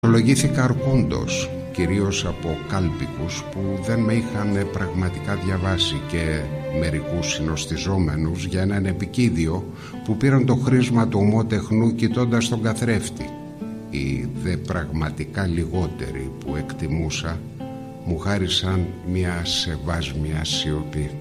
Ολογήθηκα αρκούντος, κυρίως από κάλπικους που δεν με είχαν πραγματικά διαβάσει και μερικούς συνοστιζόμενους για έναν επικίδιο που πήραν το χρήσμα του ομότεχνου κοιτώντας τον καθρέφτη. Οι δε πραγματικά λιγότεροι που εκτιμούσα μου χάρισαν μια σεβάσμια σιωπή.